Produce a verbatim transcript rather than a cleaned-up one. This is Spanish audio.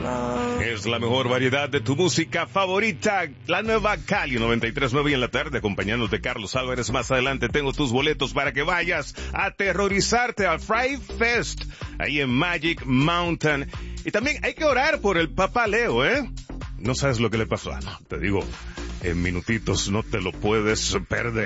Es la mejor variedad de tu música favorita, la nueva Cali noventa y tres punto nueve y en la tarde, acompañándote Carlos Álvarez. Más adelante tengo tus boletos para que vayas a aterrorizarte al Fright Fest, ahí en Magic Mountain. Y también hay que orar por el Papá Leo, ¿eh? No sabes lo que le pasó. Ah, no, te digo, en minutitos no te lo puedes perder.